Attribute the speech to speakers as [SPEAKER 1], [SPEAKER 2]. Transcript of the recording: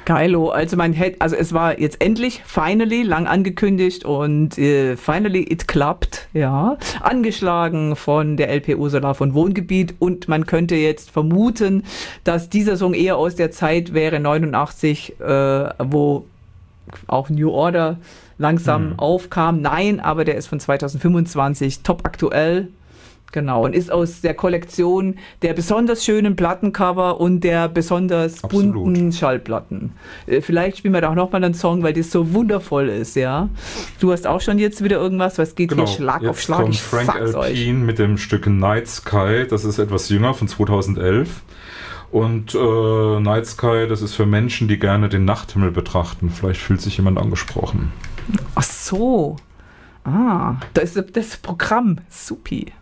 [SPEAKER 1] Geilo, also also es war jetzt endlich, finally, lang angekündigt und finally it clapped, ja, angeschlagen von der LP Ursula von Wohngebiet und man könnte jetzt vermuten, dass dieser Song eher aus der Zeit wäre, 89, wo auch New Order langsam aufkam. Nein, aber der ist von 2025, top aktuell. Genau, und ist aus der Kollektion der besonders schönen Plattencover und der besonders bunten Schallplatten. Vielleicht spielen wir da auch nochmal einen Song, weil das so wundervoll ist, ja. Du hast auch schon jetzt wieder irgendwas, was geht hier Schlag auf Schlag.
[SPEAKER 2] Kommt Frank Alpine mit dem Stück Night Sky, das ist etwas jünger, von 2011. Und Night Sky, das ist für Menschen, die gerne den Nachthimmel betrachten. Vielleicht fühlt sich jemand angesprochen.
[SPEAKER 1] Ach so. Ah, das ist das Programm. Supi.